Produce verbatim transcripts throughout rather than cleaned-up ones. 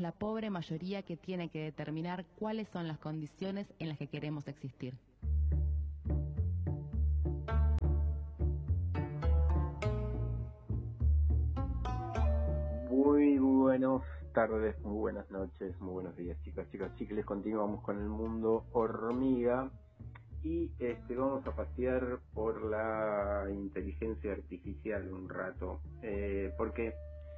la pobre mayoría que tiene que determinar cuáles son las condiciones en las que queremos existir. Muy buenas tardes, muy buenas noches, muy buenos días, chicas, chicas, chicles. Continuamos con el mundo hormiga y este vamos a pasear por la inteligencia artificial un rato. Eh, ¿Por qué?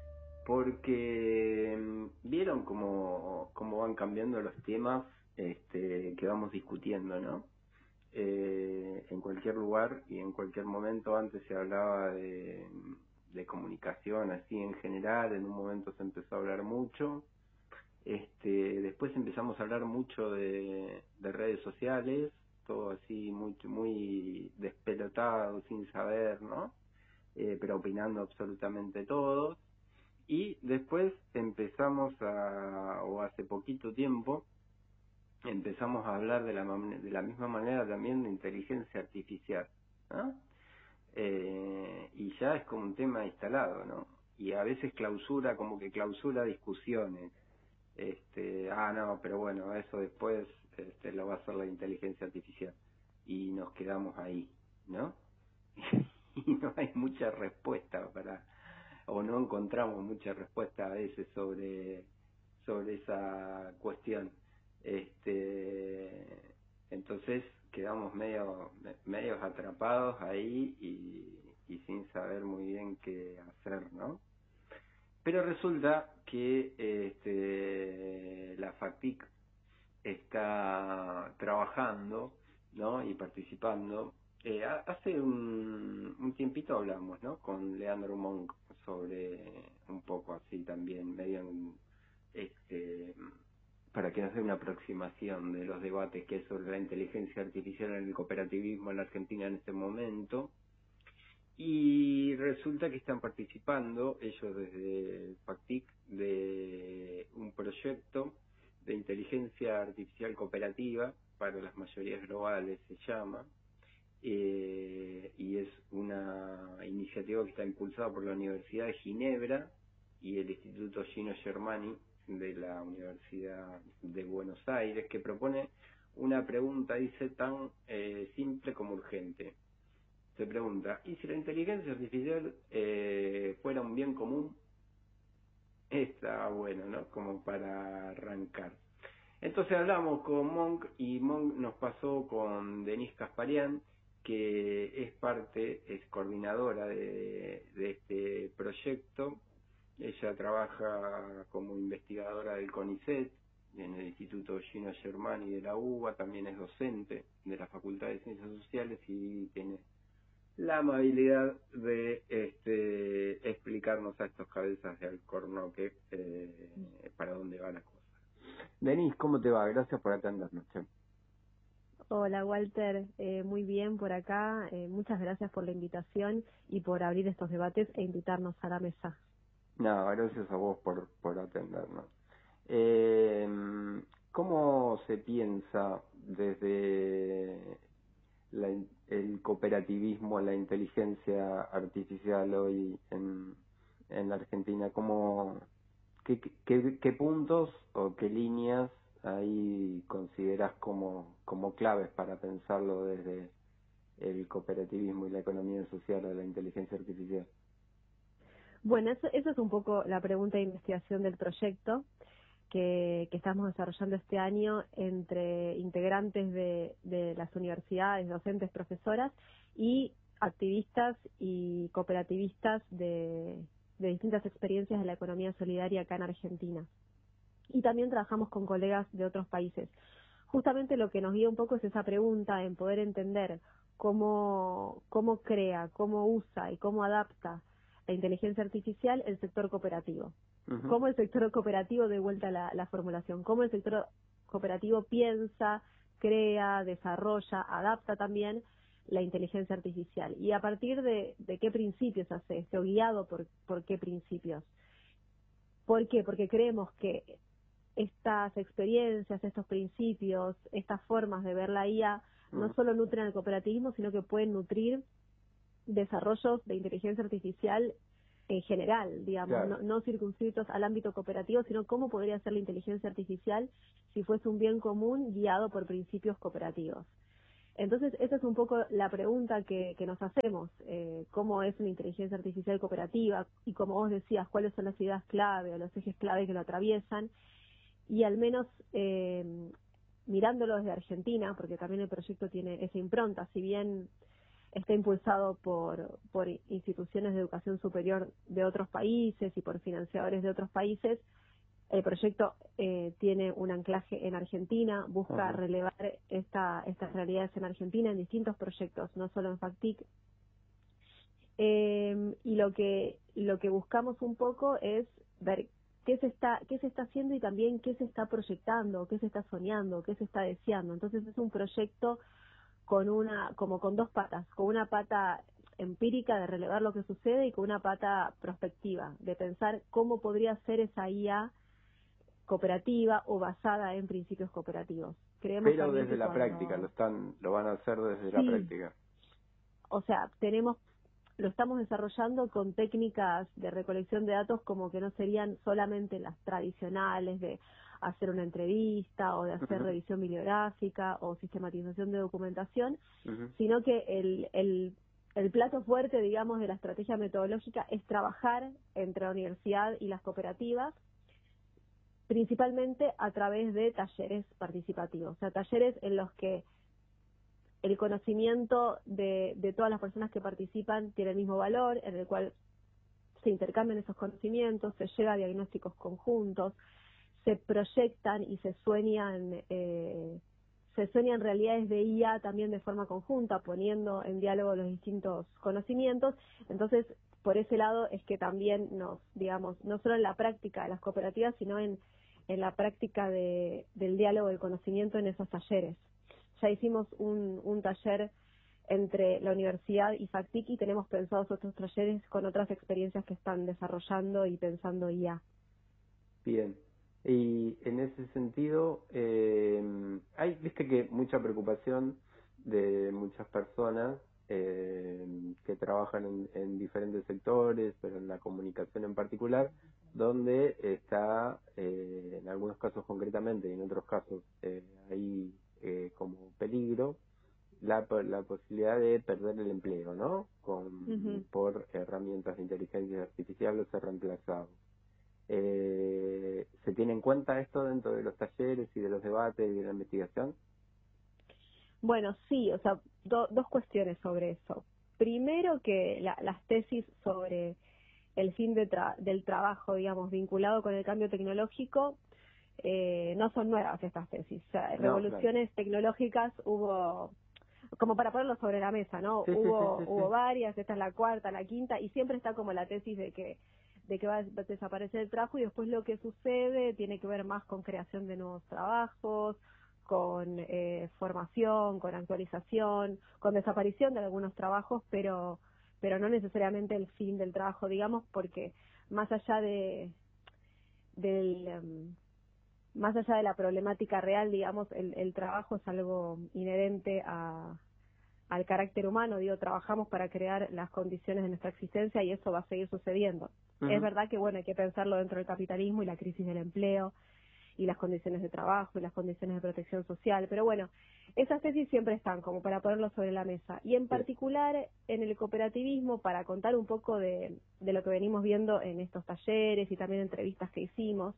Porque vieron cómo, cómo van cambiando los temas este, que vamos discutiendo, ¿no? Eh, en cualquier lugar y en cualquier momento. Antes se hablaba de, de comunicación así en general, en un momento se empezó a hablar mucho, este, después empezamos a hablar mucho de, de redes sociales, todo así muy, muy despelotado, sin saber, ¿no? Eh, pero opinando absolutamente todos. Y después empezamos a, o hace poquito tiempo, empezamos a hablar de la, de la misma manera también de inteligencia artificial, ¿no? Eh, y ya es como un tema instalado, ¿no? Y a veces clausura, como que clausura discusiones. Este, ah, no, pero bueno, eso después este, lo va a hacer la inteligencia artificial. Y nos quedamos ahí, ¿no? Y no hay mucha respuesta para, o no encontramos mucha respuesta a veces sobre, sobre esa cuestión. Este, entonces quedamos medio, medios atrapados ahí y, y sin saber muy bien qué hacer, ¿no? Pero resulta que este, la FACTIC está trabajando, ¿no? Y participando. Eh, hace un, un tiempito hablamos, ¿no? Con Leandro Monk sobre un poco así también, medio en, este, para que nos dé una aproximación de los debates que hay sobre la inteligencia artificial en el cooperativismo en la Argentina en este momento. Y resulta que están participando ellos desde FACTIC de un proyecto de inteligencia artificial cooperativa para las mayorías globales, se llama, eh, y es una iniciativa que está impulsada por la Universidad de Ginebra y el Instituto Gino Germani de la Universidad de Buenos Aires, que propone una pregunta, dice, tan eh, simple como urgente. Se pregunta, ¿y si la inteligencia artificial eh, fuera un bien común? Está bueno, ¿no? Como para arrancar. Entonces hablamos con Monk y Monk nos pasó con Denise Casparian, que es parte, es coordinadora de, de este proyecto. Ella trabaja como investigadora del CONICET en el Instituto Gino Germani de la UBA, también es docente de la Facultad de Ciencias Sociales y tiene la amabilidad de este, explicarnos a estos cabezas de alcornoque eh, para dónde va la cosa. Denise, ¿cómo te va? Gracias por atendernos. Che. Hola Walter, eh, muy bien por acá, eh, muchas gracias por la invitación y por abrir estos debates e invitarnos a la mesa. No, gracias a vos por, por atendernos. Eh, ¿Cómo se piensa desde la, el cooperativismo, la inteligencia artificial hoy en, en la Argentina? ¿Cómo, qué, qué, ¿Qué puntos o qué líneas ahí consideras como, como claves para pensarlo desde el cooperativismo y la economía social o la inteligencia artificial? Bueno, eso, eso es un poco la pregunta de investigación del proyecto que, que estamos desarrollando este año entre integrantes de, de las universidades, docentes, profesoras y activistas y cooperativistas de, de distintas experiencias de la economía solidaria acá en Argentina. Y también trabajamos con colegas de otros países. Justamente lo que nos guía un poco es esa pregunta en poder entender cómo, cómo crea, cómo usa y cómo adapta la inteligencia artificial el sector cooperativo. Uh-huh. Cómo el sector cooperativo, de vuelta a la, la formulación, cómo el sector cooperativo piensa, crea, desarrolla, adapta también la inteligencia artificial. Y a partir de, de qué principios hace esto, guiado por, por qué principios. ¿Por qué? Porque creemos que estas experiencias, estos principios, estas formas de ver la I A no solo nutren el cooperativismo, sino que pueden nutrir desarrollos de inteligencia artificial en general, digamos, Claro. no, no circunscritos al ámbito cooperativo, sino cómo podría ser la inteligencia artificial si fuese un bien común guiado por principios cooperativos. Entonces, esa es un poco la pregunta que, que nos hacemos, eh, cómo es una inteligencia artificial cooperativa y, como vos decías, cuáles son las ideas clave o los ejes clave que lo atraviesan, y al menos eh, mirándolo desde Argentina, porque también el proyecto tiene esa impronta, si bien está impulsado por, por instituciones de educación superior de otros países y por financiadores de otros países, el proyecto eh, tiene un anclaje en Argentina, busca Ajá. relevar esta, estas realidades en Argentina en distintos proyectos, no solo en FACTIC. Eh, y lo que lo que buscamos un poco es ver qué se está qué se está haciendo y también qué se está proyectando, qué se está soñando, qué se está deseando. Entonces es un proyecto con una como con dos patas, con una pata empírica de relevar lo que sucede y con una pata prospectiva, de pensar cómo podría ser esa I A cooperativa o basada en principios cooperativos. Creemos Pero también desde que la cuando, práctica, lo están lo van a hacer desde sí, la práctica. O sea, tenemos lo estamos desarrollando con técnicas de recolección de datos como que no serían solamente las tradicionales de hacer una entrevista o de hacer Uh-huh. revisión bibliográfica o sistematización de documentación, Uh-huh. sino que el, el, el plato fuerte, digamos, de la estrategia metodológica es trabajar entre la universidad y las cooperativas, principalmente a través de talleres participativos, o sea, talleres en los que el conocimiento de, de todas las personas que participan tiene el mismo valor, en el cual se intercambian esos conocimientos, se llega a diagnósticos conjuntos, se proyectan y se sueñan, eh, se sueñan realidades de I A también de forma conjunta, poniendo en diálogo los distintos conocimientos. Entonces, por ese lado es que también nos, digamos, no solo en la práctica de las cooperativas, sino en en la práctica de, del diálogo del conocimiento en esos talleres. Ya hicimos un, un taller entre la universidad y FACTIC y tenemos pensados otros talleres con otras experiencias que están desarrollando y pensando I A. Bien. Y en ese sentido, eh, hay, viste que mucha preocupación de muchas personas eh, que trabajan en, en diferentes sectores, pero en la comunicación en particular, donde está, eh, en algunos casos concretamente y en otros casos eh, hay eh, como peligro la, la posibilidad de perder el empleo, ¿no? Con, Uh-huh. por herramientas de inteligencia artificial o ser reemplazados. Eh, ¿Se tiene en cuenta esto dentro de los talleres y de los debates y de la investigación? Bueno, sí, o sea, do, dos cuestiones sobre eso. Primero, que la, las tesis sobre el fin de tra del trabajo, digamos, vinculado con el cambio tecnológico, eh, no son nuevas estas tesis. O sea, No, revoluciones claro. tecnológicas hubo, como para ponerlo sobre la mesa, ¿no? Sí, hubo sí, sí, sí, hubo sí. varias, esta es la cuarta, la quinta, y siempre está como la tesis de que de que va a desaparecer el trabajo y después lo que sucede tiene que ver más con creación de nuevos trabajos, con eh, formación, con actualización, con desaparición de algunos trabajos, pero pero no necesariamente el fin del trabajo, digamos, porque más allá de del um, más allá de la problemática real, digamos, el, el trabajo es algo inherente a al carácter humano, digo, trabajamos para crear las condiciones de nuestra existencia y eso va a seguir sucediendo. Uh-huh. Es verdad que, bueno, hay que pensarlo dentro del capitalismo y la crisis del empleo y las condiciones de trabajo y las condiciones de protección social, pero bueno, esas tesis siempre están como para ponerlo sobre la mesa. Y en particular en el cooperativismo, para contar un poco de, de lo que venimos viendo en estos talleres y también entrevistas que hicimos,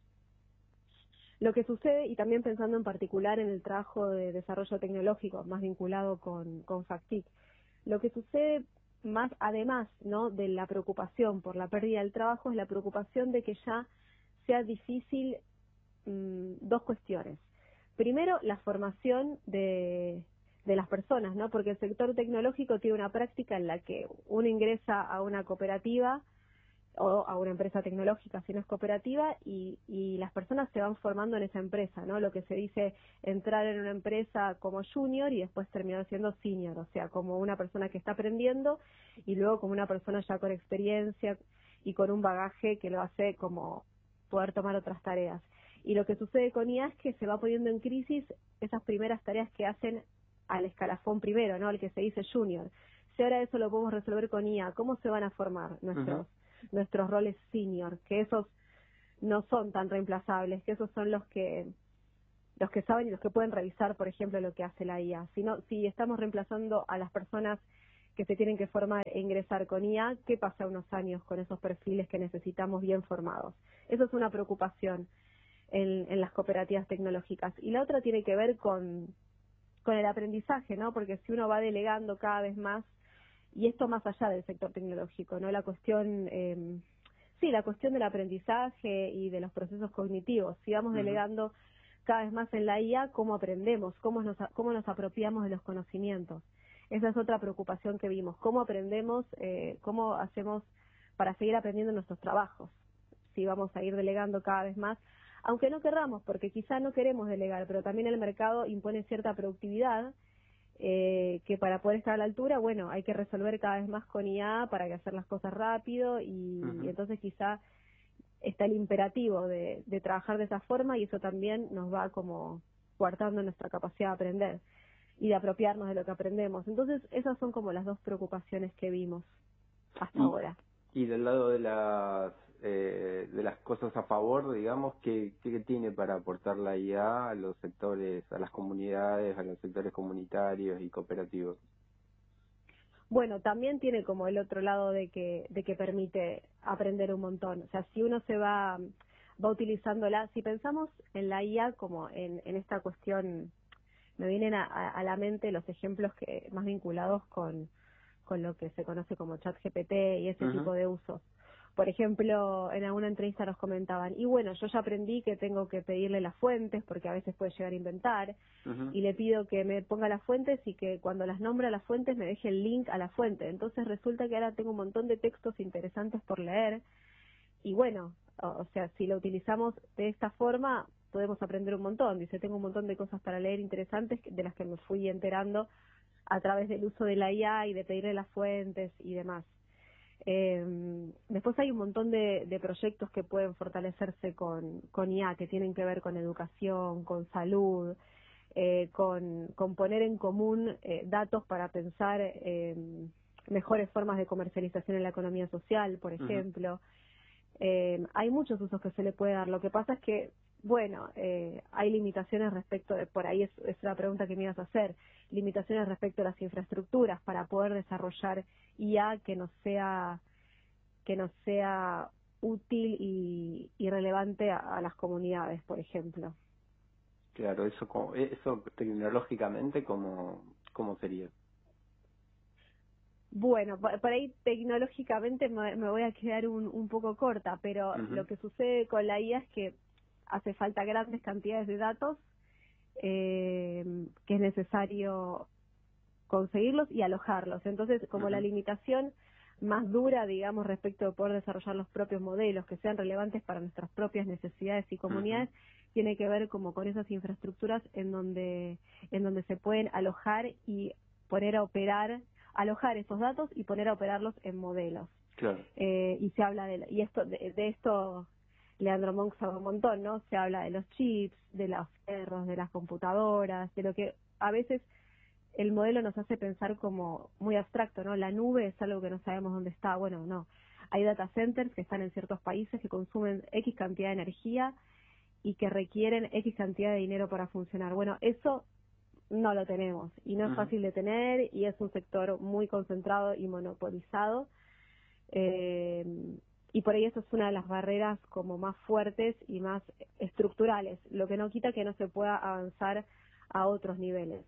lo que sucede, y también pensando en particular en el trabajo de desarrollo tecnológico más vinculado con, con FACTIC, lo que sucede más además, ¿no?, de la preocupación por la pérdida del trabajo es la preocupación de que ya sea difícil mmm, dos cuestiones. Primero, la formación de, de las personas, ¿no?, porque el sector tecnológico tiene una práctica en la que uno ingresa a una cooperativa o a una empresa tecnológica si no es cooperativa y, y las personas se van formando en esa empresa, ¿no? Lo que se dice entrar en una empresa como junior y después terminar siendo senior, o sea, como una persona que está aprendiendo y luego como una persona ya con experiencia y con un bagaje que lo hace como poder tomar otras tareas. Y lo que sucede con I A es que se va poniendo en crisis esas primeras tareas que hacen al escalafón primero, ¿no? El que se dice junior. Si ahora eso lo podemos resolver con I A, ¿cómo se van a formar nuestros? Uh-huh. nuestros roles senior, que esos no son tan reemplazables, que esos son los que los que saben y los que pueden revisar, por ejemplo, lo que hace la I A. Si, no, si estamos reemplazando a las personas que se tienen que formar e ingresar con I A, ¿qué pasa unos años con esos perfiles que necesitamos bien formados? Eso es una preocupación en, en las cooperativas tecnológicas. Y la otra tiene que ver con, con el aprendizaje, ¿no? Porque si uno va delegando cada vez más, y esto más allá del sector tecnológico, ¿no? La cuestión, eh, sí, la cuestión del aprendizaje y de los procesos cognitivos. Si vamos uh-huh. delegando cada vez más en la I A, ¿cómo aprendemos? ¿Cómo nos, cómo nos apropiamos de los conocimientos? Esa es otra preocupación que vimos. ¿Cómo aprendemos, eh, cómo hacemos para seguir aprendiendo en nuestros trabajos? Si vamos a ir delegando cada vez más, aunque no querramos, porque quizá no queremos delegar, pero también el mercado impone cierta productividad, eh, que para poder estar a la altura, bueno, hay que resolver cada vez más con I A para que hacer las cosas rápido y, uh-huh. y entonces quizá está el imperativo de, de trabajar de esa forma y eso también nos va como coartando nuestra capacidad de aprender y de apropiarnos de lo que aprendemos. Entonces, esas son como las dos preocupaciones que vimos hasta y, ahora. Y del lado de las eh, de las cosas a favor, digamos, ¿qué, qué tiene para aportar la I A a los sectores, a las comunidades, a los sectores comunitarios y cooperativos? Bueno, también tiene como el otro lado de que de que permite aprender un montón. O sea, si uno se va va utilizándola, si pensamos en la I A como en, en esta cuestión, me vienen a, a la mente los ejemplos que más vinculados con, con lo que se conoce como ChatGPT y ese uh-huh. tipo de usos. Por ejemplo, en alguna entrevista nos comentaban, y bueno, yo ya aprendí que tengo que pedirle las fuentes, porque a veces puede llegar a inventar, uh-huh. y le pido que me ponga las fuentes y que cuando las nombra las fuentes me deje el link a la fuente. Entonces resulta que ahora tengo un montón de textos interesantes por leer, y bueno, o, o sea, si lo utilizamos de esta forma, podemos aprender un montón. Dice, tengo un montón de cosas para leer interesantes de las que me fui enterando a través del uso de la I A y de pedirle las fuentes y demás. Eh, después hay un montón de, de proyectos que pueden fortalecerse con, con I A, que tienen que ver con educación, con salud, eh, con, con poner en común eh, datos para pensar eh, mejores formas de comercialización en la economía social, por ejemplo. Uh-huh. Eh, hay muchos usos que se le puede dar. Lo que pasa es que, bueno, eh, hay limitaciones respecto de, por ahí es, es una pregunta que me ibas a hacer, limitaciones respecto a las infraestructuras para poder desarrollar I A que nos sea que nos sea útil y, y relevante a, a las comunidades, por ejemplo. Claro, eso como, eso tecnológicamente, ¿cómo, cómo sería? Bueno, por ahí tecnológicamente me, me voy a quedar un, un poco corta, pero uh-huh. lo que sucede con la I A es que hace falta grandes cantidades de datos, eh, que es necesario conseguirlos y alojarlos. Entonces, como uh-huh. la limitación más dura, digamos, respecto de poder desarrollar los propios modelos que sean relevantes para nuestras propias necesidades y comunidades, uh-huh. tiene que ver como con esas infraestructuras en donde en donde se pueden alojar y poner a operar, alojar esos datos y poner a operarlos en modelos. Claro. Eh, y se habla de y esto de, de esto Leandro Monk sabe un montón, ¿no? Se habla de los chips, de los ferros, de las computadoras, de lo que a veces el modelo nos hace pensar como muy abstracto, ¿no? La nube es algo que no sabemos dónde está. Bueno, no. Hay data centers que están en ciertos países que consumen X cantidad de energía y que requieren X cantidad de dinero para funcionar. Bueno, eso no lo tenemos y no es fácil de tener y es un sector muy concentrado y monopolizado. Eh, y por ahí eso es una de las barreras como más fuertes y más estructurales, lo que no quita que no se pueda avanzar a otros niveles.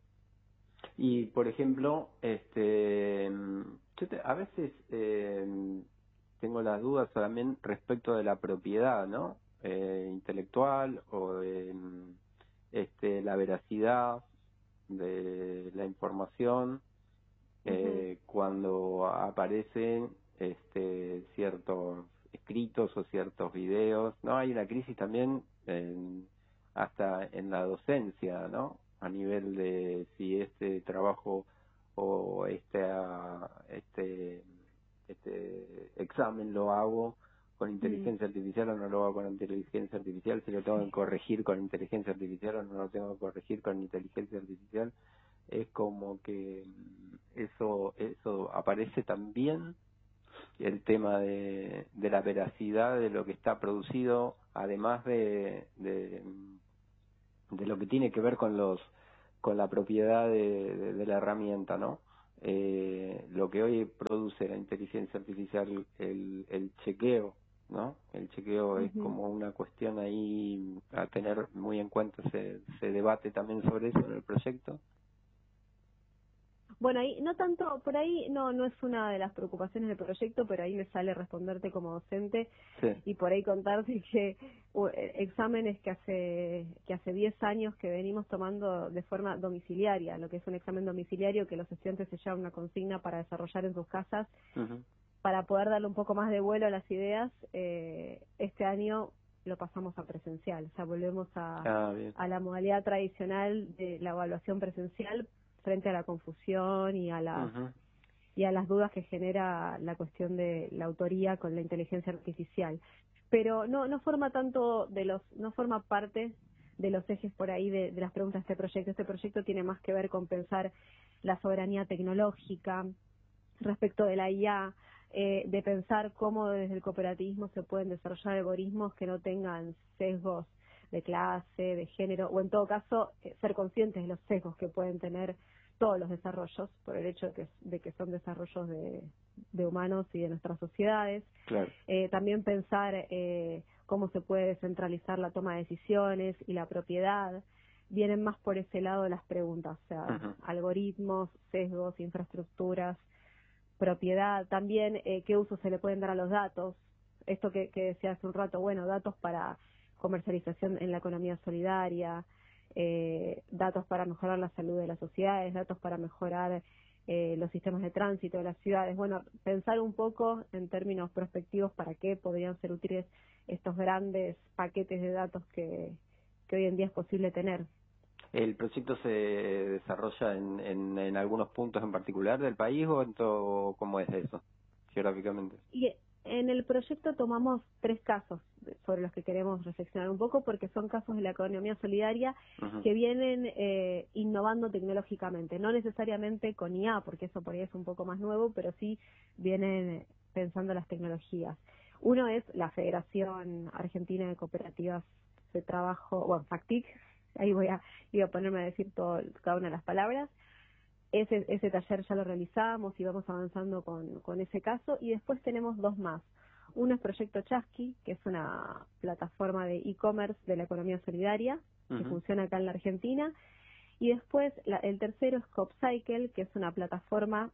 Y, por ejemplo, este, yo te, a veces eh, tengo las dudas también respecto de la propiedad, ¿no? Eh, intelectual o de este, la veracidad de la información eh, uh-huh. cuando aparecen este, ciertos escritos o ciertos videos, ¿no? Hay una crisis también en, hasta en la docencia, ¿no? A nivel de si este trabajo o este este este examen lo hago con inteligencia mm. artificial o no lo hago con inteligencia artificial, si lo tengo que corregir con inteligencia artificial o no lo tengo que corregir con inteligencia artificial, es como que eso eso aparece también el tema de, de la veracidad de lo que está producido, además de, de, de lo que tiene que ver con los con la propiedad de, de, de la herramienta, ¿no? Eh, lo que hoy produce la inteligencia artificial, el, el chequeo, ¿no? El chequeo uh-huh. es como una cuestión ahí a tener muy en cuenta, se, se debate también sobre eso en el proyecto. Bueno, ahí no tanto, por ahí no no es una de las preocupaciones del proyecto, pero ahí me sale responderte como docente sí. y por ahí contarte que uh, exámenes que hace que hace diez años que venimos tomando de forma domiciliaria, lo que es un examen domiciliario que los estudiantes se llevan una consigna para desarrollar en sus casas, uh-huh. para poder darle un poco más de vuelo a las ideas, eh, este año lo pasamos a presencial, o sea, volvemos a, ah, a la modalidad tradicional de la evaluación presencial frente a la confusión y a las uh-huh. y a las dudas que genera la cuestión de la autoría con la inteligencia artificial, pero no no forma tanto de los no forma parte de los ejes por ahí de, de las preguntas de este proyecto. Este proyecto tiene más que ver con pensar la soberanía tecnológica respecto de la I A, eh, de pensar cómo desde el cooperativismo se pueden desarrollar algoritmos que no tengan sesgos de clase, de género, o en todo caso eh, ser conscientes de los sesgos que pueden tener todos los desarrollos, por el hecho de que, de que son desarrollos de, de humanos y de nuestras sociedades. Claro. Eh, también pensar eh, cómo se puede descentralizar la toma de decisiones y la propiedad. Vienen más por ese lado las preguntas, o sea, uh-huh. algoritmos, sesgos, infraestructuras, propiedad. También eh, qué uso se le pueden dar a los datos. Esto que, que decía hace un rato, bueno, datos para comercialización en la economía solidaria, eh, datos para mejorar la salud de las sociedades, datos para mejorar eh, los sistemas de tránsito de las ciudades. Bueno, pensar un poco en términos prospectivos para qué podrían ser útiles estos grandes paquetes de datos que, que hoy en día es posible tener. ¿El proyecto se desarrolla en, en, en algunos puntos en particular del país o en todo, cómo es eso, geográficamente? Y en el proyecto tomamos tres casos sobre los que queremos reflexionar un poco, porque son casos de la economía solidaria uh-huh. que vienen eh, innovando tecnológicamente, no necesariamente con I A, porque eso por ahí es un poco más nuevo, pero sí vienen pensando las tecnologías. Uno es la Federación Argentina de Cooperativas de Trabajo, bueno, FACTIC, ahí voy a, iba a ponerme a decir todo, cada una de las palabras. Ese, ese taller ya lo realizamos y vamos avanzando con, con ese caso, y después tenemos dos más. Uno es Proyecto Chasqui, que es una plataforma de e-commerce de la economía solidaria, uh-huh. que funciona acá en la Argentina, y después la, el tercero es CoopCycle, que es una plataforma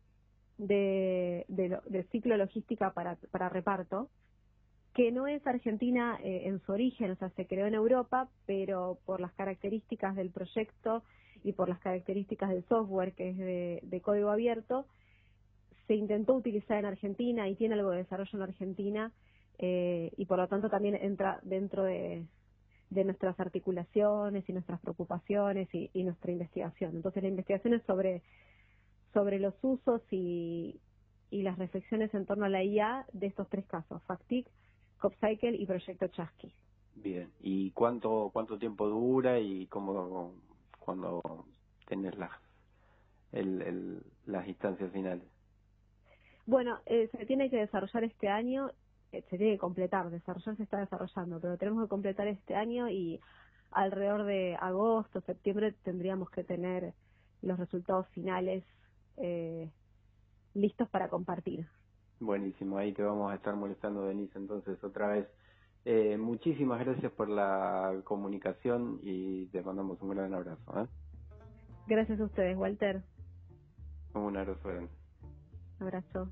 de, de, de ciclo logística para, para reparto, que no es argentina eh, en su origen, o sea, se creó en Europa, pero por las características del proyecto y por las características del software, que es de, de código abierto, se intentó utilizar en Argentina y tiene algo de desarrollo en Argentina, eh, y por lo tanto también entra dentro de, de nuestras articulaciones y nuestras preocupaciones y, y nuestra investigación. Entonces la investigación es sobre, sobre los usos y, y las reflexiones en torno a la I A de estos tres casos, FACTIC, CoopCycle y Proyecto Chasqui. Bien, ¿y cuánto cuánto tiempo dura y cómo cuando tenés las el, el, las instancias finales? Bueno, eh, se tiene que desarrollar este año, eh, se tiene que completar, desarrollar se está desarrollando, pero tenemos que completar este año y alrededor de agosto, septiembre tendríamos que tener los resultados finales eh, listos para compartir. Buenísimo, ahí te vamos a estar molestando, Denise, entonces otra vez. Eh, muchísimas gracias por la comunicación y te mandamos un gran abrazo. ¿eh? Gracias a ustedes, Walter. Un abrazo grande. Abrazo.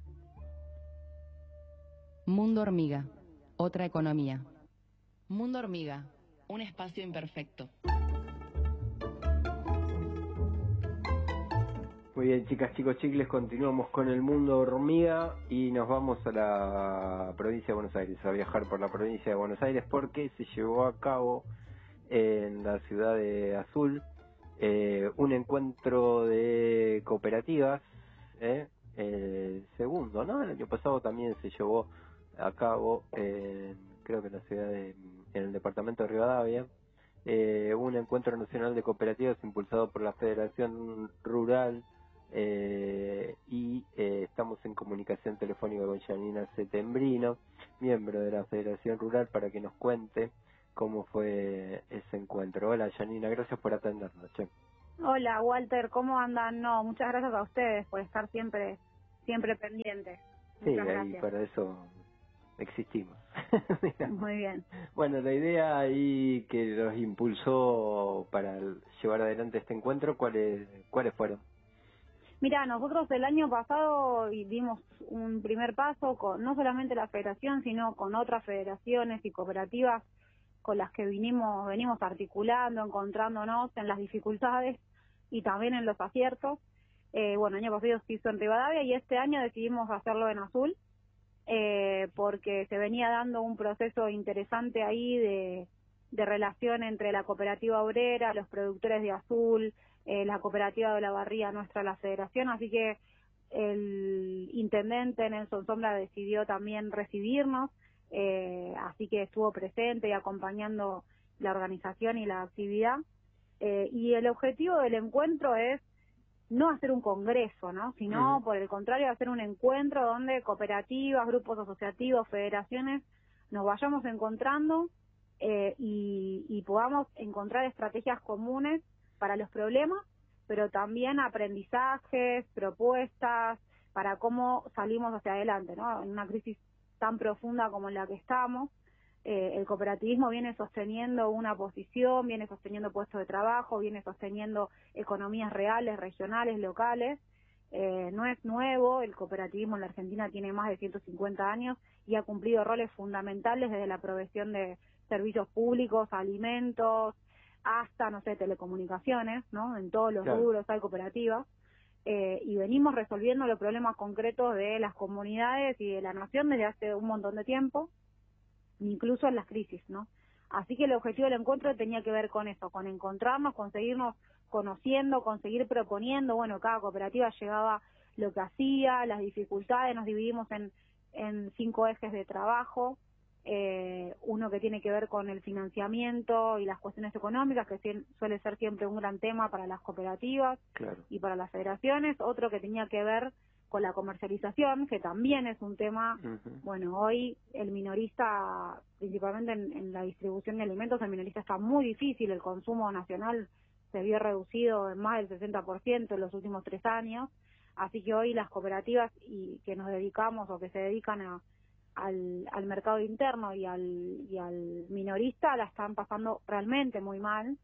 Mundo Hormiga, otra economía. Mundo Hormiga, un espacio imperfecto. Muy bien, chicas, chicos, chicles, continuamos con el Mundo Hormiga y nos vamos a la provincia de Buenos Aires, a viajar por la provincia de Buenos Aires porque se llevó a cabo en la ciudad de Azul eh, un encuentro de cooperativas, eh, el segundo, ¿no? El año pasado también se llevó a cabo, eh, creo que en la ciudad de, en el departamento de Rivadavia, eh, un encuentro nacional de cooperativas impulsado por la Federación Rural Eh, y eh, estamos en comunicación telefónica con Janina Setembrino, miembro de la Federación Rural, para que nos cuente cómo fue ese encuentro. Hola Janina, gracias por atendernos. Che. Hola Walter, ¿cómo andan? No, muchas gracias a ustedes por estar siempre siempre pendientes. Muchas sí, gracias. ahí para eso existimos. Muy bien. Bueno, la idea ahí que los impulsó para llevar adelante este encuentro, ¿cuáles cuáles fueron? Mira, nosotros el año pasado dimos un primer paso con no solamente la federación, sino con otras federaciones y cooperativas con las que vinimos venimos articulando, encontrándonos en las dificultades y también en los aciertos. Eh, bueno, el año pasado se hizo en Rivadavia y este año decidimos hacerlo en Azul, eh, porque se venía dando un proceso interesante ahí de, de relación entre la cooperativa obrera, los productores de Azul, eh, la cooperativa de la Barría nuestra, la federación, así que el intendente Nelson Sombra decidió también recibirnos, eh, así que estuvo presente y acompañando la organización y la actividad, eh, y el objetivo del encuentro es no hacer un congreso, ¿no? Sino, uh-huh. por el contrario, hacer un encuentro donde cooperativas, grupos asociativos, federaciones, nos vayamos encontrando eh, y, y podamos encontrar estrategias comunes para los problemas, pero también aprendizajes, propuestas para cómo salimos hacia adelante, ¿no? En una crisis tan profunda como en la que estamos, eh, el cooperativismo viene sosteniendo una posición, viene sosteniendo puestos de trabajo, viene sosteniendo economías reales, regionales, locales. Eh, no es nuevo, el cooperativismo en la Argentina tiene más de ciento cincuenta años y ha cumplido roles fundamentales desde la provisión de servicios públicos, alimentos, hasta, no sé, telecomunicaciones, ¿no? En todos los claro. rubros hay cooperativas, eh, y venimos resolviendo los problemas concretos de las comunidades y de la nación desde hace un montón de tiempo, incluso en las crisis, ¿no? Así que el objetivo del encuentro tenía que ver con eso, con encontrarnos, con seguirnos conociendo, con seguir proponiendo. Bueno, cada cooperativa llevaba lo que hacía, las dificultades, nos dividimos en, en cinco ejes de trabajo. Eh, uno que tiene que ver con el financiamiento y las cuestiones económicas, que suele ser siempre un gran tema para las cooperativas, claro. y para las federaciones. Otro que tenía que ver con la comercialización, que también es un tema, uh-huh. bueno, hoy el minorista, principalmente en, en la distribución de alimentos, el minorista está muy difícil, el consumo nacional se vio reducido en más del sesenta por ciento en los últimos tres años, así que hoy las cooperativas y que nos dedicamos o que se dedican a Al, al mercado interno y al, y al minorista la están pasando realmente muy mal.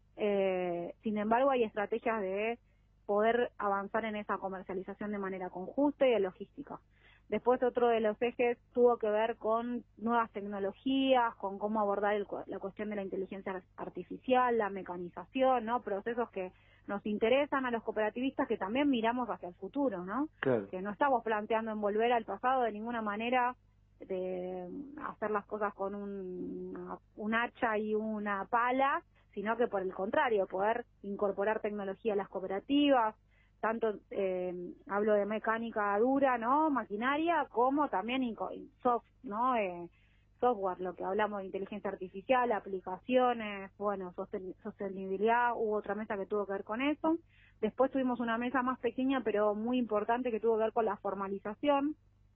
Eh, sin embargo, hay estrategias de poder avanzar en esa comercialización de manera conjunta y de logística. Después, otro de los ejes tuvo que ver con nuevas tecnologías, con cómo abordar el, la cuestión de la inteligencia artificial, la mecanización, ¿no? Procesos que nos interesan a los cooperativistas, que también miramos hacia el futuro, ¿no? Claro. Que no estamos planteando en volver al pasado de ninguna manera, de hacer las cosas con un, un hacha y una pala, sino que por el contrario, poder incorporar tecnología a las cooperativas, tanto eh, hablo de mecánica dura, ¿no? Maquinaria, como también soft, ¿no? Eh, software, lo que hablamos de inteligencia artificial, aplicaciones, bueno, sosten sostenibilidad, hubo otra mesa que tuvo que ver con eso. Después tuvimos una mesa más pequeña, pero muy importante, que tuvo que ver con la formalización,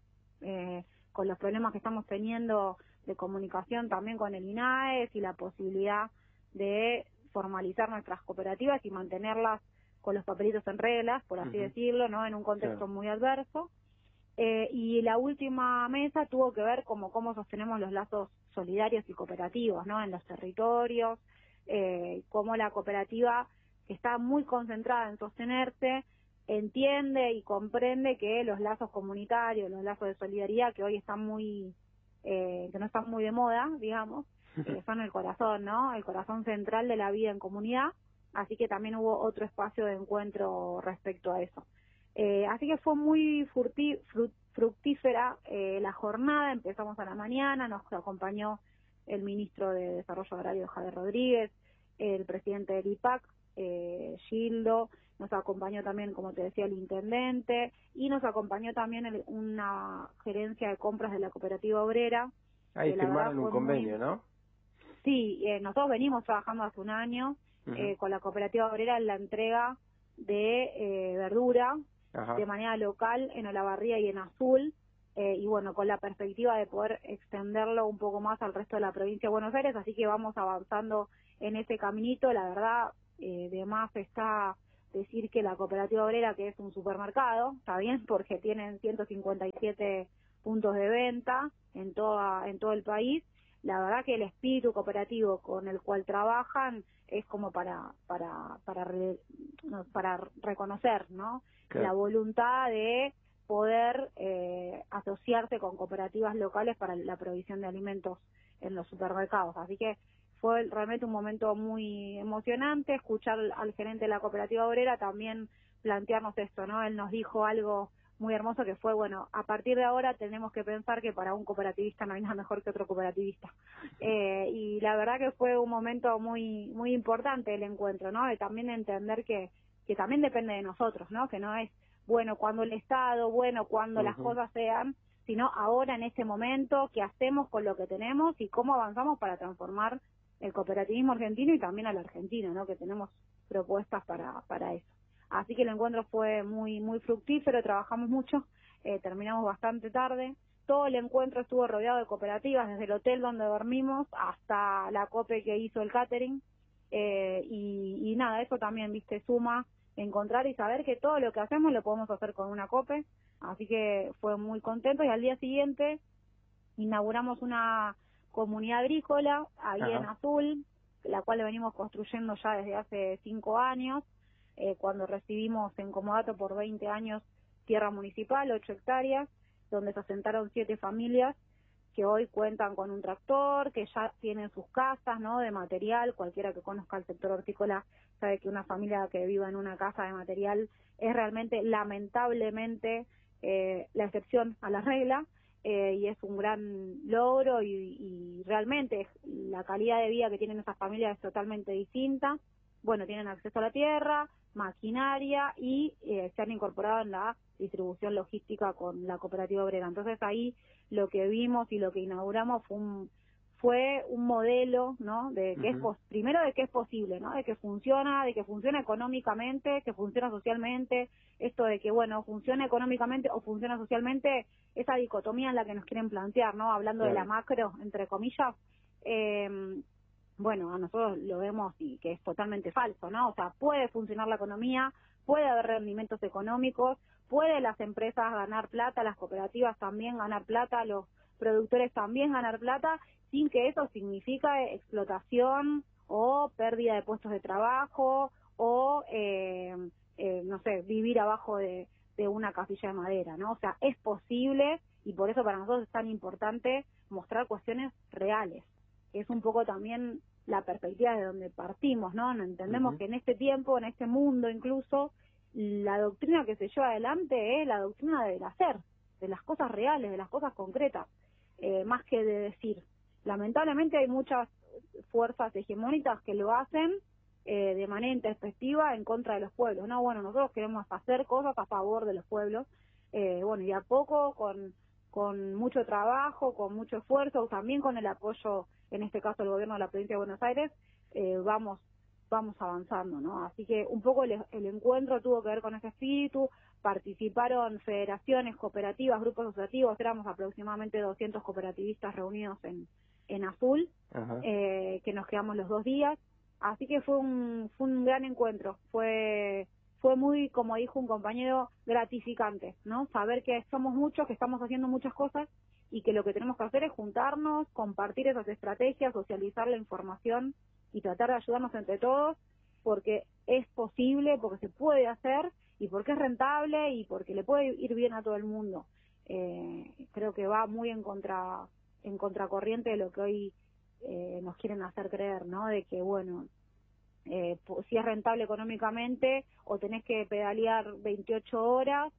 eh, con los problemas que estamos teniendo de comunicación también con el INAES y la posibilidad de formalizar nuestras cooperativas y mantenerlas con los papelitos en reglas, por así uh-huh. decirlo, ¿no? En un contexto claro. muy adverso. Eh, y la última mesa tuvo que ver como cómo sostenemos los lazos solidarios y cooperativos, ¿no? En los territorios, eh, cómo la cooperativa, que está muy concentrada en sostenerse, entiende y comprende que los lazos comunitarios, los lazos de solidaridad, que hoy están muy, eh, que no están muy de moda, digamos, eh, son el corazón, ¿no? El corazón central de la vida en comunidad, así que también hubo otro espacio de encuentro respecto a eso. Eh, así que fue muy furti, frut, fructífera eh, la jornada, empezamos a la mañana, nos acompañó el ministro de Desarrollo Agrario, Javier Rodríguez, el presidente del I P A C, eh, Gildo, nos acompañó también, como te decía, el intendente, y nos acompañó también el, una gerencia de compras de la cooperativa obrera. Ahí firmaron un convenio, muy... ¿no? Sí, eh, nosotros venimos trabajando hace un año uh-huh. eh, con la cooperativa obrera en la entrega de eh, verdura Ajá. de manera local en Olavarría y en Azul, eh, y bueno, con la perspectiva de poder extenderlo un poco más al resto de la provincia de Buenos Aires, así que vamos avanzando en ese caminito. La verdad, eh, de más está decir que la Cooperativa Obrera, que es un supermercado, está bien, porque tienen ciento cincuenta y siete puntos de venta en toda en todo el país. La verdad que el espíritu cooperativo con el cual trabajan es como para para para re, no, para reconocer, ¿no? Claro. La voluntad de poder eh, asociarse con cooperativas locales para la provisión de alimentos en los supermercados. Así que fue realmente un momento muy emocionante escuchar al gerente de la Cooperativa Obrera también plantearnos esto, ¿no? Él nos dijo algo muy hermoso que fue, bueno, a partir de ahora tenemos que pensar que para un cooperativista no hay nada mejor que otro cooperativista. Eh, y la verdad que fue un momento muy muy importante el encuentro, ¿no? De también entender que, que también depende de nosotros, ¿no? Que no es, bueno, cuando el Estado, bueno, cuando uh-huh. las cosas sean, sino ahora en este momento, qué hacemos con lo que tenemos y cómo avanzamos para transformar el cooperativismo argentino y también al argentino, ¿no? Que tenemos propuestas para para eso. Así que el encuentro fue muy muy fructífero, trabajamos mucho, eh, terminamos bastante tarde. Todo el encuentro estuvo rodeado de cooperativas, desde el hotel donde dormimos hasta la COPE que hizo el catering. Eh, y, y nada, eso también, viste, suma encontrar y saber que todo lo que hacemos lo podemos hacer con una COPE. Así que fue muy contento y al día siguiente inauguramos una comunidad agrícola ahí Ajá. en Azul, la cual venimos construyendo ya desde hace cinco años. Eh, cuando recibimos en comodato por veinte años tierra municipal, ocho hectáreas, donde se asentaron siete familias que hoy cuentan con un tractor, que ya tienen sus casas, ¿no? De material. Cualquiera que conozca el sector hortícola sabe que una familia que viva en una casa de material es realmente, lamentablemente, eh, la excepción a la regla, eh, y es un gran logro y, y realmente la calidad de vida que tienen esas familias es totalmente distinta. Bueno, tienen acceso a la tierra, maquinaria y eh, se han incorporado en la distribución logística con la Cooperativa Obrera. Entonces ahí lo que vimos y lo que inauguramos fue un, fue un modelo, ¿no? De que uh-huh. es primero de que es posible, ¿no? De que funciona, de que funciona económicamente, que funciona socialmente. Esto de que, bueno, funciona económicamente o funciona socialmente, esa dicotomía en la que nos quieren plantear, ¿no? Hablando sí. de la macro, entre comillas, eh, bueno, a nosotros lo vemos y que es totalmente falso, ¿no? O sea, puede funcionar la economía, puede haber rendimientos económicos, puede las empresas ganar plata, las cooperativas también ganar plata, los productores también ganar plata, sin que eso signifique explotación o pérdida de puestos de trabajo o, eh, eh, no sé, vivir abajo de, de una casilla de madera, ¿no? O sea, es posible y por eso para nosotros es tan importante mostrar cuestiones reales. Es un poco también la perspectiva de donde partimos, ¿no? Entendemos uh-huh. que en este tiempo, en este mundo incluso, la doctrina que se lleva adelante es la doctrina del hacer, de las cosas reales, de las cosas concretas, eh, más que de decir. Lamentablemente hay muchas fuerzas hegemónicas que lo hacen eh, de manera intempestiva en contra de los pueblos, ¿no? Bueno, nosotros queremos hacer cosas a favor de los pueblos, eh, bueno, y a poco, con con mucho trabajo, con mucho esfuerzo, también con el apoyo, en este caso, del gobierno de la provincia de Buenos Aires, eh, vamos vamos avanzando, ¿no? Así que un poco el, el encuentro tuvo que ver con ese espíritu, participaron federaciones, cooperativas, grupos asociativos, éramos aproximadamente doscientos cooperativistas reunidos en, en Azul, eh, que nos quedamos los dos días, así que fue un, fue un gran encuentro, fue... fue muy, como dijo un compañero, gratificante, ¿no? Saber que somos muchos, que estamos haciendo muchas cosas y que lo que tenemos que hacer es juntarnos, compartir esas estrategias, socializar la información y tratar de ayudarnos entre todos, porque es posible, porque se puede hacer y porque es rentable y porque le puede ir bien a todo el mundo. Eh, creo que va muy en contra en contracorriente de lo que hoy eh, nos quieren hacer creer, ¿no? De que, bueno, Eh, si es rentable económicamente, o tenés que pedalear veintiocho horas,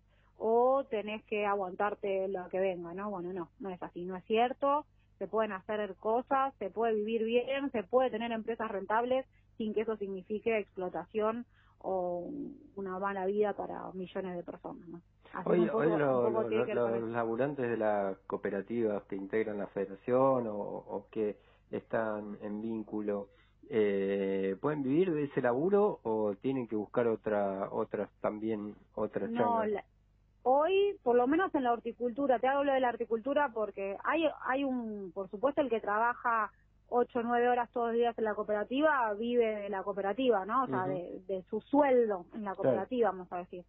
o tenés que aguantarte lo que venga, ¿no? Bueno, no, no es así, no es cierto, se pueden hacer cosas, se puede vivir bien, se puede tener empresas rentables sin que eso signifique explotación o una mala vida para millones de personas, ¿no? Así Hoy, poco, hoy lo, lo, lo, lo, los laburantes de las cooperativas que integran la federación o, o que están en vínculo, eh, ¿pueden vivir de ese laburo o tienen que buscar otra otras también, otras No, changas? la- hoy, por lo menos en la horticultura, te hablo de la horticultura porque hay hay un, por supuesto, el que trabaja ocho o nueve horas todos los días en la cooperativa, vive de la cooperativa, ¿no? O sea, Ujú. de, de su sueldo en la Claro. cooperativa, vamos a decir.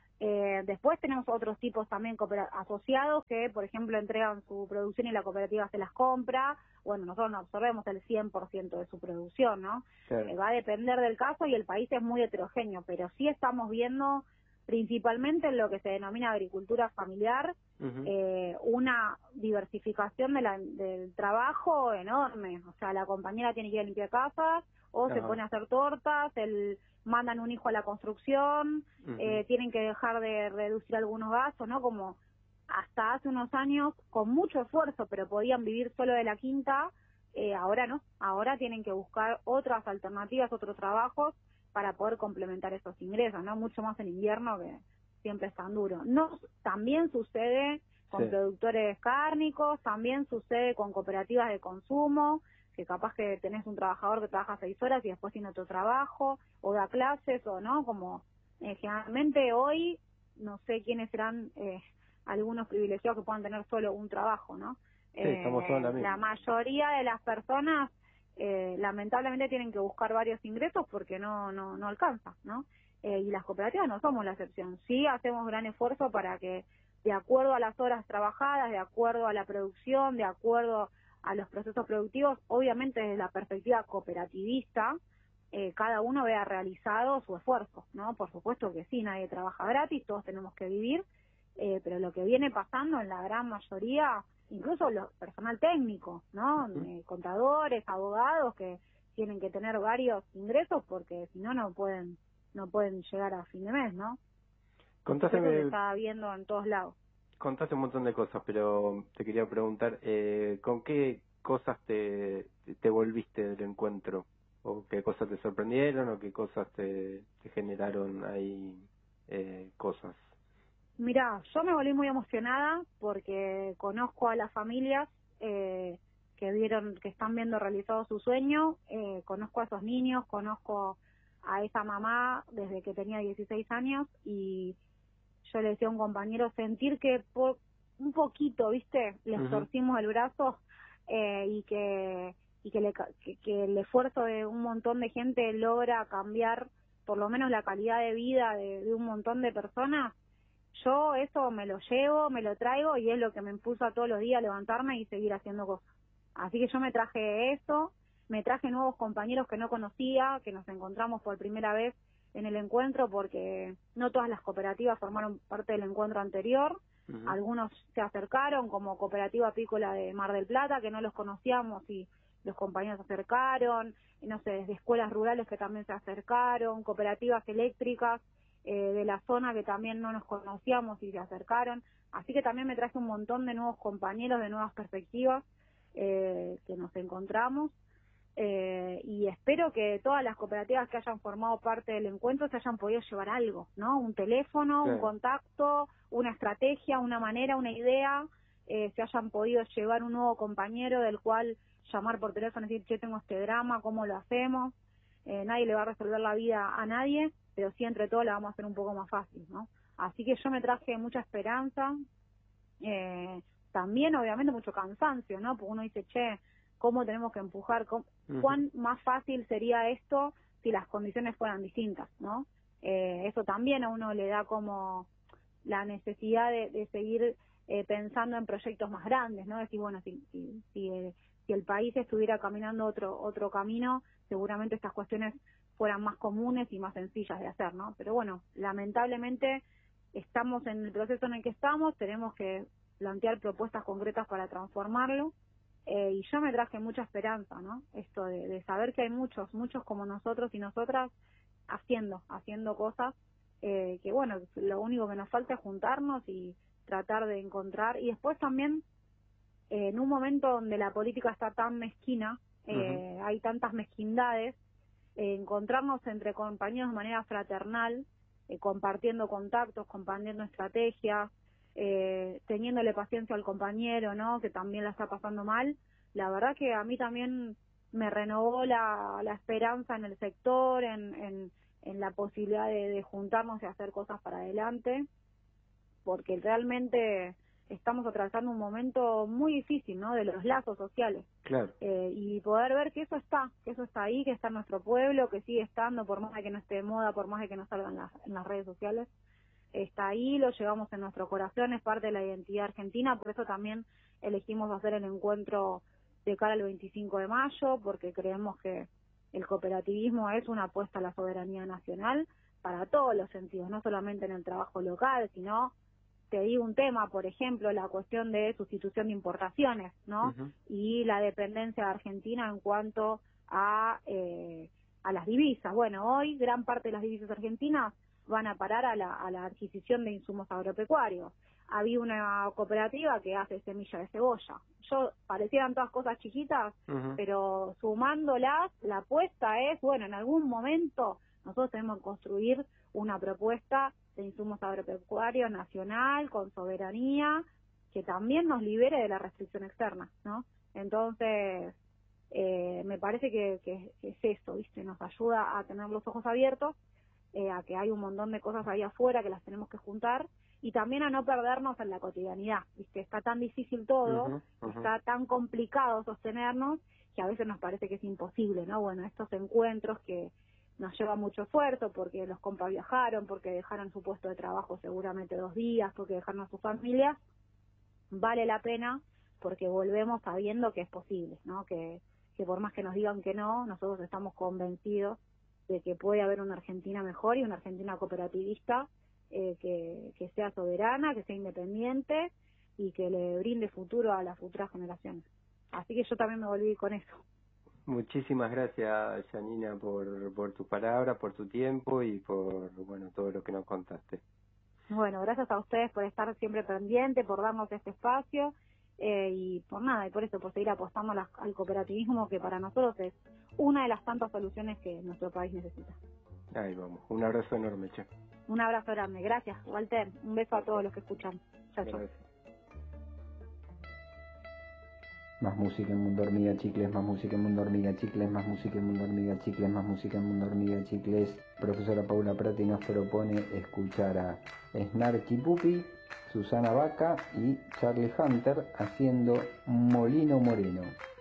Eh, después tenemos otros tipos también coopera- asociados que, por ejemplo, entregan su producción y la cooperativa se las compra. Bueno, nosotros no absorbemos el cien por ciento de su producción, ¿no? Claro. Eh, va a depender del caso y el país es muy heterogéneo, pero sí estamos viendo principalmente en lo que se denomina agricultura familiar, Ujú. eh, una diversificación de la- del trabajo enorme. O sea, la compañera tiene que ir a limpiar casas, o se Ajá. pone a hacer tortas, el, mandan un hijo a la construcción, Ujú. eh, tienen que dejar de reducir algunos gastos, ¿no? Como hasta hace unos años, con mucho esfuerzo, pero podían vivir solo de la quinta, eh, ahora no, ahora tienen que buscar otras alternativas, otros trabajos para poder complementar esos ingresos, ¿no? Mucho más en invierno, que siempre es tan duro. No, también sucede con Sí. productores cárnicos, también sucede con cooperativas de consumo, que capaz que tenés un trabajador que trabaja seis horas y después tiene otro trabajo, o da clases, o no, como eh, generalmente hoy, no sé quiénes serán eh, algunos privilegiados que puedan tener solo un trabajo, ¿no? Sí, estamos todos en la Eh, misma. la mayoría de las personas eh, lamentablemente tienen que buscar varios ingresos porque no no no alcanza, ¿no? Eh, y las cooperativas no somos la excepción. Sí hacemos gran esfuerzo para que, de acuerdo a las horas trabajadas, de acuerdo a la producción, de acuerdo a los procesos productivos, obviamente desde la perspectiva cooperativista, eh, cada uno vea realizado su esfuerzo, ¿no? Por supuesto que sí, nadie trabaja gratis, todos tenemos que vivir, eh, pero lo que viene pasando en la gran mayoría, incluso los personal técnico, ¿no? Ujú. Eh, contadores, abogados que tienen que tener varios ingresos porque si no no pueden no pueden llegar a fin de mes, ¿no? Contaste, Eso se me- está viendo en todos lados. contaste un montón de cosas, pero te quería preguntar, eh, ¿con qué cosas te, te volviste del encuentro? ¿O qué cosas te sorprendieron o qué cosas te, te generaron ahí eh, cosas? Mirá, yo me volví muy emocionada porque conozco a las familias eh, que vieron, que están viendo realizado su sueño, eh, conozco a esos niños, conozco a esa mamá desde que tenía dieciséis años y yo le decía a un compañero sentir que por un poquito, ¿viste? Les Ujú. torcimos el brazo eh, y que y que, le ca- que, que el esfuerzo de un montón de gente logra cambiar por lo menos la calidad de vida de, de un montón de personas. Yo eso me lo llevo, me lo traigo y es lo que me impulsa todos los días a levantarme y seguir haciendo cosas. Así que yo me traje eso, me traje nuevos compañeros que no conocía, que nos encontramos por primera vez en el encuentro porque no todas las cooperativas formaron parte del encuentro anterior. Ujú. Algunos se acercaron, como Cooperativa Apícola de Mar del Plata, que no los conocíamos y los compañeros se acercaron, y no sé, desde escuelas rurales que también se acercaron, cooperativas eléctricas eh, de la zona que también no nos conocíamos y se acercaron. Así que también me traje un montón de nuevos compañeros, de nuevas perspectivas eh, que nos encontramos. Eh, y espero que todas las cooperativas que hayan formado parte del encuentro se hayan podido llevar algo, ¿no? Un teléfono, un Claro. contacto, una estrategia, una manera, una idea, eh, se hayan podido llevar un nuevo compañero del cual llamar por teléfono y decir, che, tengo este drama, ¿cómo lo hacemos? Eh, nadie le va a resolver la vida a nadie, pero sí entre todos la vamos a hacer un poco más fácil, ¿no? Así que yo me traje mucha esperanza, eh, también obviamente mucho cansancio, ¿no? Porque uno dice, che, ¿cómo tenemos que empujar? ¿Cómo, Ujú. ¿Cuán más fácil sería esto si las condiciones fueran distintas, ¿no? Eh, eso también a uno le da como la necesidad de, de seguir eh, pensando en proyectos más grandes, ¿no? Decir, bueno, si, si, si, el, si el país estuviera caminando otro otro camino, seguramente estas cuestiones fueran más comunes y más sencillas de hacer, ¿no? Pero bueno, lamentablemente estamos en el proceso en el que estamos, tenemos que plantear propuestas concretas para transformarlo, eh, y yo me traje mucha esperanza, ¿no? Esto de, de saber que hay muchos, muchos como nosotros y nosotras haciendo, haciendo cosas, eh, que bueno, lo único que nos falta es juntarnos y tratar de encontrar, y después también, eh, en un momento donde la política está tan mezquina, eh, Ujú. hay tantas mezquindades, eh, encontrarnos entre compañeros de manera fraternal, eh, compartiendo contactos, compartiendo estrategias, eh, teniéndole paciencia al compañero, ¿no? Que también la está pasando mal. La verdad que a mí también me renovó la, la esperanza en el sector, en, en, en la posibilidad de, de juntarnos y hacer cosas para adelante, porque realmente estamos atravesando un momento muy difícil, ¿no? De los lazos sociales. Claro. Eh, y poder ver que eso está, que eso está ahí, que está en nuestro pueblo, que sigue estando, por más de que no esté de moda, por más de que no salga en las, en las redes sociales, está ahí, lo llevamos en nuestro corazón, es parte de la identidad argentina, por eso también elegimos hacer el encuentro de cara al veinticinco de mayo, porque creemos que el cooperativismo es una apuesta a la soberanía nacional para todos los sentidos, no solamente en el trabajo local, sino, te digo un tema, por ejemplo, la cuestión de sustitución de importaciones, ¿no? Uh-huh. Y la dependencia de Argentina en cuanto a, eh, a las divisas. Bueno, hoy gran parte de las divisas argentinas van a parar a la, a la adquisición de insumos agropecuarios. Había una cooperativa que hace semilla de cebolla. Yo, parecieran todas cosas chiquitas, uh-huh. pero sumándolas, la apuesta es, bueno, en algún momento nosotros tenemos que construir una propuesta de insumos agropecuarios nacional, con soberanía, que también nos libere de la restricción externa, ¿no? Entonces, eh, me parece que, que, que es eso, ¿viste? Nos ayuda a tener los ojos abiertos, eh, a que hay un montón de cosas ahí afuera que las tenemos que juntar, y también a no perdernos en la cotidianidad, ¿viste? Está tan difícil todo, uh-huh, uh-huh. está tan complicado sostenernos, que a veces nos parece que es imposible, ¿no? Bueno, estos encuentros que nos lleva mucho esfuerzo, porque los compas viajaron, porque dejaron su puesto de trabajo seguramente dos días, porque dejaron a su familia, vale la pena, porque volvemos sabiendo que es posible, ¿no? Que, que por más que nos digan que no, nosotros estamos convencidos de que puede haber una Argentina mejor y una Argentina cooperativista, eh, que, que sea soberana, que sea independiente y que le brinde futuro a las futuras generaciones. Así que yo también me volví con eso. Muchísimas gracias, Janina, por, por tus palabras, por tu tiempo y por, bueno, todo lo que nos contaste. Bueno, gracias a ustedes por estar siempre pendientes, por darnos este espacio eh, y por nada, y por eso, por seguir apostando a la, al cooperativismo, que para nosotros es una de las tantas soluciones que nuestro país necesita. Ahí vamos. Un abrazo enorme, Che. Un abrazo grande. Gracias, Walter. Un beso a todos los que escuchan. Chao, chao. Más música en Mundo Hormiga Chicles, más música en Mundo Hormiga Chicles, más música en Mundo Hormiga Chicles, más música en Mundo Hormiga Chicles. Profesora Paula Prati nos propone escuchar a Snarky Puppy, Susana Vaca y Charlie Hunter haciendo Molino Moreno.